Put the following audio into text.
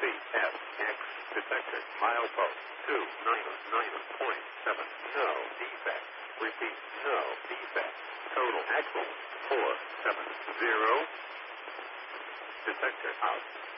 CFX detected. Milepost 299.7. No defect. Repeat, no defect. Total axle 470. Detector out.